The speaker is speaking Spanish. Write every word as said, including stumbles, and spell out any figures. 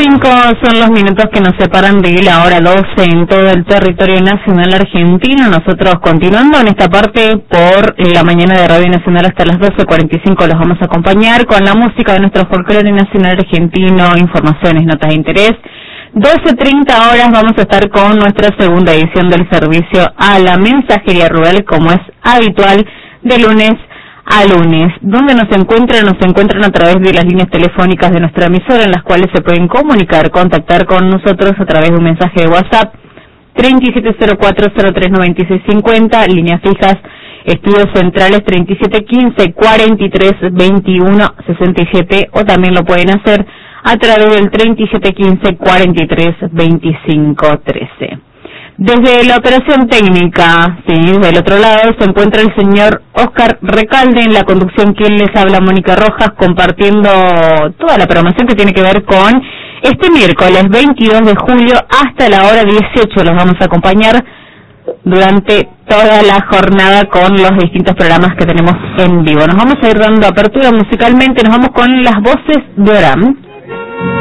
Cinco son los minutos que nos separan de la hora doce en todo el territorio nacional argentino. Nosotros continuando en esta parte por la mañana de Radio Nacional hasta las doce cuarenta y cinco los vamos a acompañar con la música de nuestro folclore nacional argentino, informaciones, notas de interés. doce treinta horas vamos a estar con nuestra segunda edición del servicio a la mensajería rural, como es habitual, de lunes a lunes. ¿Dónde nos encuentran? Nos encuentran a través de las líneas telefónicas de nuestra emisora, en las cuales se pueden comunicar, contactar con nosotros a través de un mensaje de WhatsApp, treinta y siete cero cuatro cero tres noventa y seis cincuenta, líneas fijas, estudios centrales treinta y siete quince cuarenta y tres veintiuno sesenta y siete, o también lo pueden hacer a través del treinta y siete quince cuarenta y tres veinticinco trece. Desde la operación técnica, sí, del otro lado, se encuentra el señor Oscar Recalde, en la conducción quien les habla, Mónica Rojas, compartiendo toda la programación que tiene que ver con este miércoles veintidós de julio hasta la hora dieciocho. Los vamos a acompañar durante toda la jornada con los distintos programas que tenemos en vivo. Nos vamos a ir dando apertura musicalmente, nos vamos con las voces de Oram.